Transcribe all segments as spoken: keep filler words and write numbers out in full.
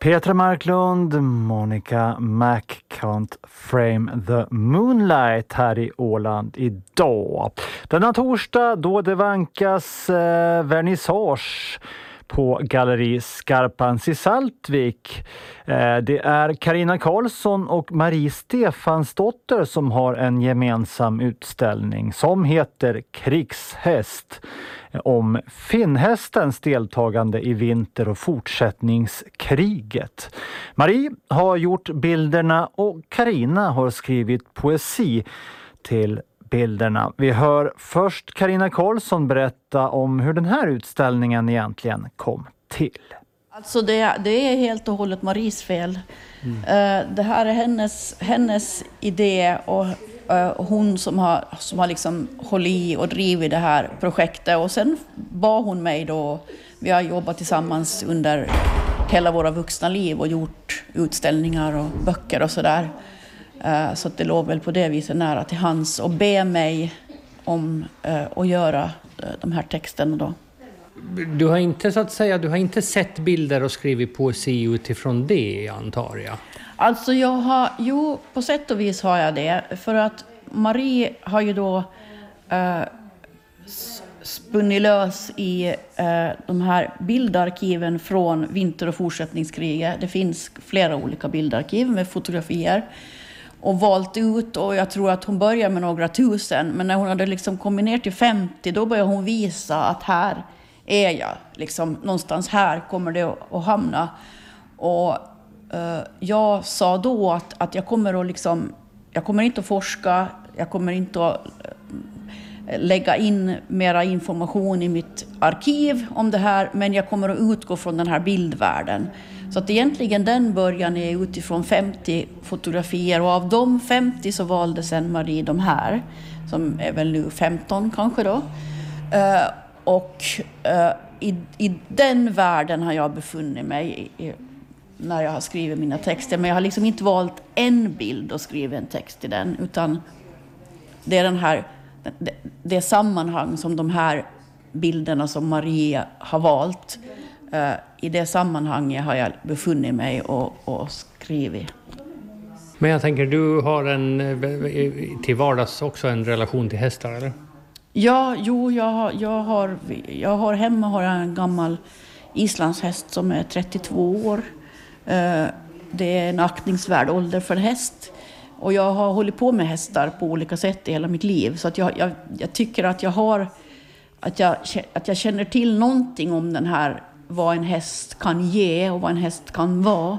Petra Marklund, Monica Mac Can't Frame the Moonlight här i Åland idag. Denna torsdag då det vankas eh, vernissage på Galleri Skarpans i Saltvik. Eh, det är Carina Karlsson och Marie Stefansdotter som har en gemensam utställning som heter Krigshäst, om finnhästens deltagande i vinter- och fortsättningskriget. Marie har gjort bilderna och Carina har skrivit poesi till bilderna. Vi hör först Carina Karlsson berätta om hur den här utställningen egentligen kom till. Alltså det, det är helt och hållet Maries fel. Mm. Uh, det här är hennes, hennes idé och uh, hon som har, som har liksom hållit i och drivit det här projektet. Och sen bad hon mig då, vi har jobbat tillsammans under hela våra vuxna liv och gjort utställningar och böcker och sådär. Uh, så att det låg väl på det viset nära till hands och be mig om uh, att göra uh, de här texterna då. Du har inte så att säga, du har inte sett bilder och skrivit poesi utifrån det, antar jag? Alltså jag har, jo på sätt och vis har jag det. För att Marie har ju då uh, spunnit lös i uh, de här bildarkiven från vinter- och fortsättningskriget. Det finns flera olika bildarkiv med fotografier. Och valt ut, och jag tror att hon började med några tusen. Men när hon hade liksom kommit ner till femtio, då började hon visa att här är jag. Liksom, någonstans här kommer det att hamna. Och uh, jag sa då att, att jag kommer att liksom, jag kommer inte att forska, jag kommer inte att uh, lägga in mera information i mitt arkiv om det här, men jag kommer att utgå från den här bildvärlden. Så att egentligen den början är utifrån femtio fotografier, och av de femtio så valde sen Marie de här, som är väl nu femton kanske då. Uh, och uh, i, i den världen har jag befunnit mig i, i, när jag har skrivit mina texter. Men jag har liksom inte valt en bild och skrivit en text i den, utan det är den här, det, det sammanhang som de här bilderna som Marie har valt. Uh, I det sammanhanget har jag befunnit mig och, och skrivit. Men jag tänker, du har en till vardags också en relation till hästar, eller? Ja, jo, jag har, jag har, jag har hemma har jag en gammal islandshäst som är trettiotvå år. Uh, det är en aktningsvärd ålder för en häst. Och jag har hållit på med hästar på olika sätt i hela mitt liv. Så att jag, jag, jag tycker att jag har, att jag, att jag känner till någonting om den här, vad en häst kan ge och vad en häst kan vara.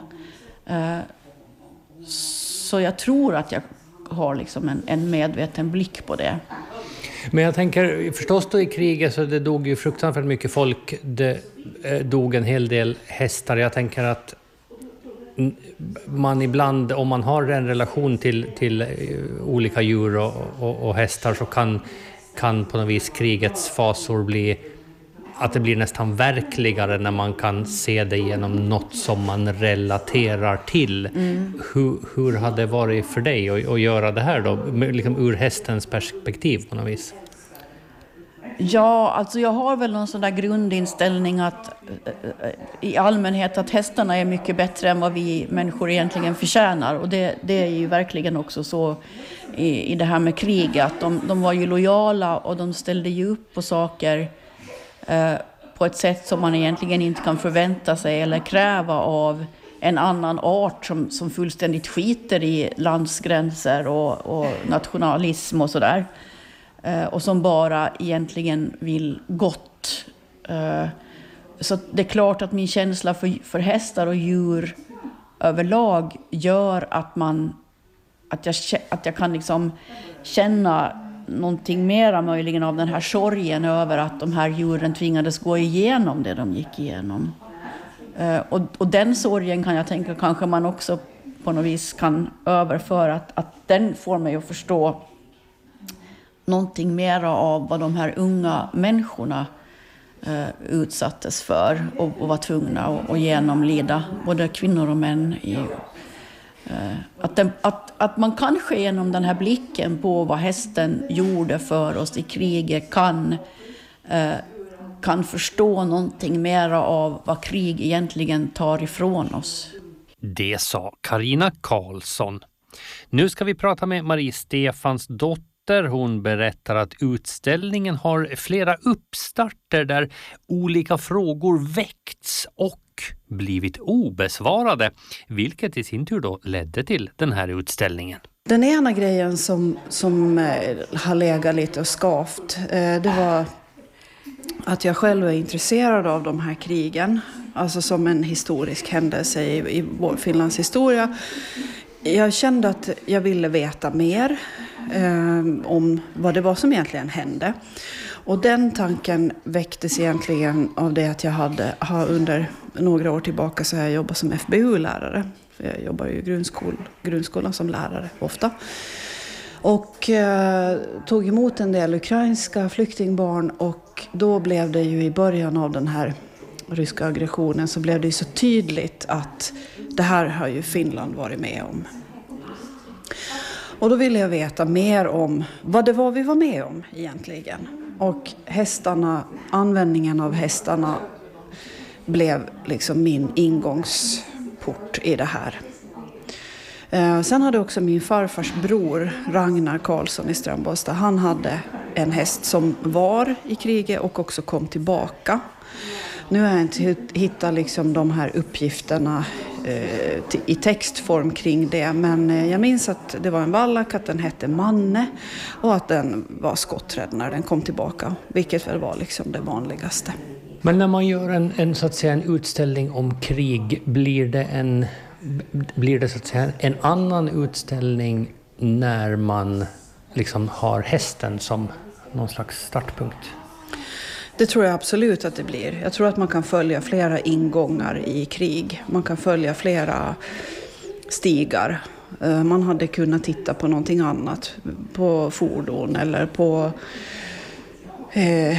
Så jag tror att jag har liksom en, en medveten blick på det. Men jag tänker, förstås då i kriget så det dog ju fruktansvärt mycket folk. Det dog en hel del hästar. Jag tänker att man ibland, om man har en relation till, till olika djur och, och, och hästar, så kan, kan på något vis krigets fasor bli att det blir nästan verkligare när man kan se det genom något som man relaterar till. Mm. Hur, hur hade det varit för dig att, att göra det här då? Liksom ur hästens perspektiv på något vis. Ja, alltså jag har väl någon sån där grundinställning att i allmänhet att hästarna är mycket bättre än vad vi människor egentligen förtjänar. Och det, det är ju verkligen också så i, i det här med krig, att de, de var ju lojala och de ställde ju upp på saker på ett sätt som man egentligen inte kan förvänta sig eller kräva av en annan art som, som fullständigt skiter i landsgränser och, och nationalism och sådär. Och som bara egentligen vill gott. Så det är klart att min känsla för, för hästar och djur överlag gör att man att jag, att jag kan liksom känna någonting mera möjligen av den här sorgen över att de här djuren tvingades gå igenom det de gick igenom. Uh, och, och den sorgen kan jag tänka kanske man också på något vis kan överföra, att, att den får mig att förstå någonting mera av vad de här unga människorna uh, utsattes för och, och var tvungna att, att genomlida, både kvinnor och män i Att, den, att, att man kanske genom den här blicken på vad hästen gjorde för oss i kriget kan, eh, kan förstå någonting mer av vad krig egentligen tar ifrån oss. Det sa Carina Karlsson. Nu ska vi prata med Marie Stefans dotter. Hon berättar att utställningen har flera uppstarter där olika frågor väckts och blivit obesvarade, vilket i sin tur då ledde till den här utställningen. Den ena grejen som, som har legat lite och skavt, det var att jag själv är intresserad av de här krigen. Alltså som en historisk händelse i, i Finlands historia. Jag kände att jag ville veta mer eh, om vad det var som egentligen hände. Och den tanken väcktes egentligen av det att jag hade har under några år tillbaka så har jag jobbat som F B U-lärare. För jag jobbar ju i grundskol, grundskolan som lärare ofta. Och eh, tog emot en del ukrainska flyktingbarn och då blev det ju i början av den här ryska aggressionen så blev det ju så tydligt att det här har ju Finland varit med om. Och då ville jag veta mer om vad det var vi var med om egentligen. Och hästarna, användningen av hästarna blev liksom min ingångsport i det här. Eh, sen hade också min farfars bror Ragnar Karlsson i Strömbostad. Han hade en häst som var i kriget och också kom tillbaka. Nu har jag inte hittat liksom de här uppgifterna eh, t- i textform kring det. Men eh, jag minns att det var en vallack, att den hette Manne och att den var skotträdd när den kom tillbaka. Vilket väl var liksom det vanligaste. Men när man gör en, en, så att säga, en utställning om krig, blir det, en, blir det så att säga, en annan utställning när man liksom har hästen som någon slags startpunkt? Det tror jag absolut att det blir. Jag tror att man kan följa flera ingångar i krig. Man kan följa flera stigar. Man hade kunnat titta på någonting annat. På fordon eller på eh,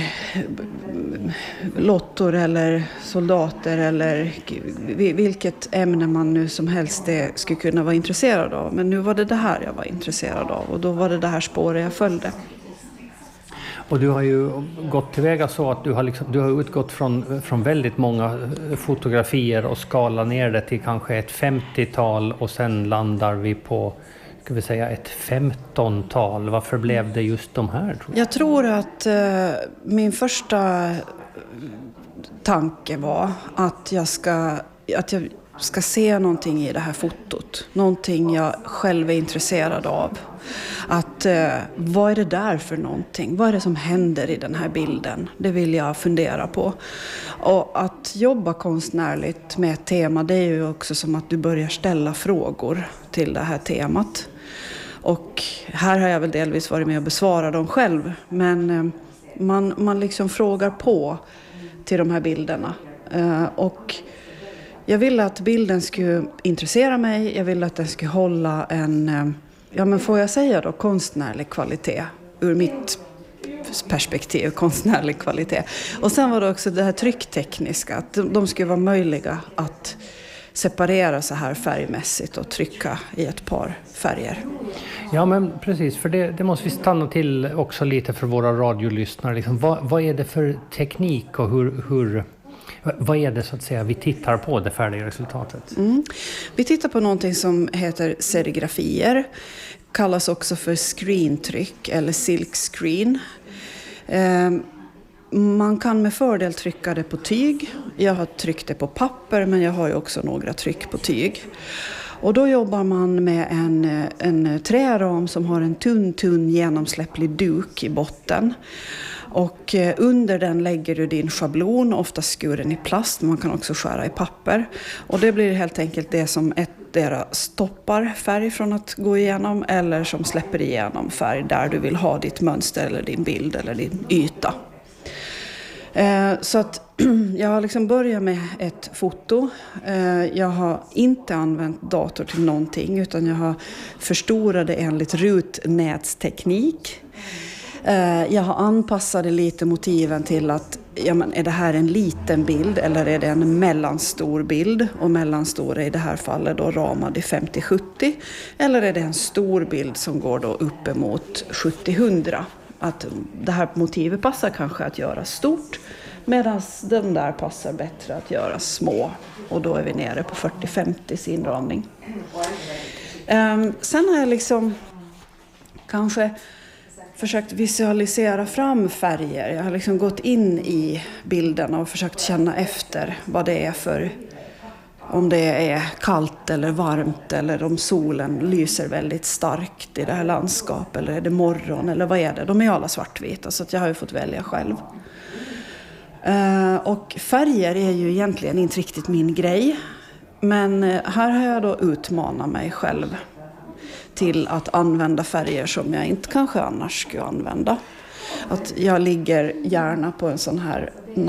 lottor eller soldater eller vilket ämne man nu som helst det skulle kunna vara intresserad av. Men nu var det det här jag var intresserad av och då var det det här spåret jag följde. Och du har ju gått tillväga så att du har, liksom, du har utgått från, från väldigt många fotografier och skalat ner det till kanske ett femtiotal och sen landar vi på, ska vi säga, ett femtontal. Varför blev det just de här? Tror jag? jag tror att eh, min första tanke var att jag ska, att jag ska se någonting i det här fotot. Någonting jag själv är intresserad av. Att eh, vad är det där för någonting? Vad är det som händer i den här bilden? Det vill jag fundera på. Och att jobba konstnärligt med ett tema, det är ju också som att du börjar ställa frågor till det här temat. Och här har jag väl delvis varit med och besvara dem själv. Men eh, man, man liksom frågar på till de här bilderna. Eh, och jag ville att bilden skulle intressera mig. Jag ville att den skulle hålla en, ja men får jag säga då, konstnärlig kvalitet. Ur mitt perspektiv, konstnärlig kvalitet. Och sen var det också det här trycktekniska. Att de skulle vara möjliga att separera så här färgmässigt och trycka i ett par färger. Ja men precis, för det, det måste vi stanna till också lite för våra radiolyssnare. Liksom, vad, vad är det för teknik och hur... hur vad är det så att säga vi tittar på, det färdiga resultatet? Mm. Vi tittar på någonting som heter serigrafier. Kallas också för screentryck eller silkscreen. Eh, man kan med fördel trycka det på tyg. Jag har tryckt det på papper men jag har ju också några tryck på tyg. Och då jobbar man med en, en träram som har en tunn, tunn genomsläpplig duk i botten. Och under den lägger du din schablon, ofta skuren i plast, men man kan också skära i papper. Och det blir helt enkelt det som ettdera stoppar färg från att gå igenom eller som släpper igenom färg där du vill ha ditt mönster eller din bild eller din yta. Så att jag har liksom börjat med ett foto. Jag har inte använt dator till någonting utan jag har förstorat det enligt rutnätsteknik. Jag har anpassat lite motiven till att ja, men är det här en liten bild eller är det en mellanstor bild? Och mellanstor är i det här fallet då ramad i femtio sjuttio. Eller är det en stor bild som går då uppemot sjuttio hundra? Att det här motivet passar kanske att göra stort Medan den där passar bättre att göra små. Och då är vi nere på fyrtio femtio inramning. Um, sen har jag liksom kanske försökt visualisera fram färger. Jag har liksom gått in i bilden och försökt känna efter vad det är för... Om det är kallt eller varmt eller om solen lyser väldigt starkt i det här landskapet. Eller är det morgon eller vad är det? De är alla svartvita så att jag har ju fått välja själv. Uh, och färger är ju egentligen inte riktigt min grej. Men här har jag då utmanat mig själv till att använda färger som jag inte kanske annars skulle använda. Att jag ligger gärna på en sån här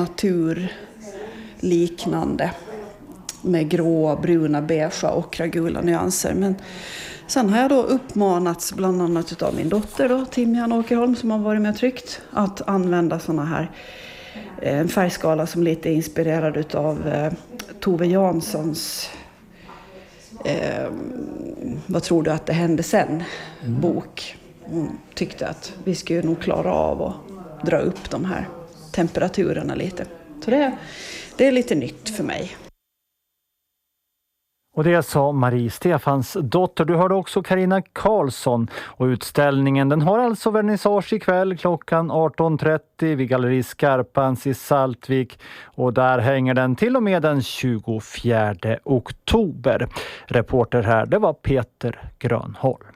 naturliknande med grå, bruna, beige och gula nyanser. Men sen har jag då uppmanats bland annat av min dotter då, Timjan Åkerholm, som har varit med och tryckt, att använda såna här en färgskala som lite är inspirerad av eh, Tove Janssons eh, Vad tror du att det hände sen? Mm. Bok. Hon tyckte att vi skulle nog klara av att dra upp de här temperaturerna lite. Så det, det är lite nytt för mig. Och det sa Marie Stefans dotter. Du hörde också Carina Karlsson. Och utställningen den har alltså vernissage ikväll klockan arton trettio vid Galleri Skarpans i Saltvik. Och där hänger den till och med den tjugofjärde oktober. Reporter här, det var Peter Grönholm.